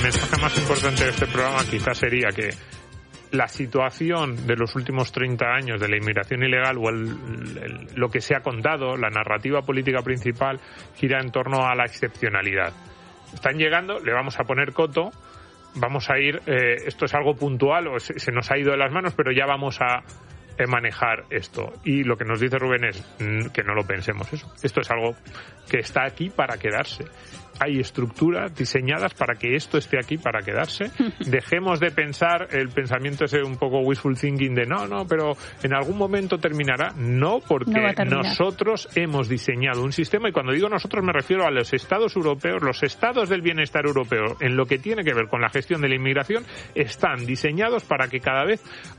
mensaje más importante de este programa quizás sería que la situación de los últimos 30 años de la inmigración ilegal o lo que se ha contado, la narrativa política principal, gira en torno a la excepcionalidad. Están llegando, le vamos a poner coto, vamos a ir, esto es algo puntual o se nos ha ido de las manos, pero ya vamos a manejar esto. Y lo que nos dice Rubén es que no lo pensemos eso. Esto es algo que está aquí para quedarse. Hay estructuras diseñadas para que esto esté aquí para quedarse. Dejemos de pensar el pensamiento ese un poco wishful thinking de no, pero en algún momento terminará. No, porque nosotros hemos diseñado un sistema, y cuando digo nosotros me refiero a los estados europeos, los estados del bienestar europeo, en lo que tiene que ver con la gestión de la inmigración, están diseñados para que cada vez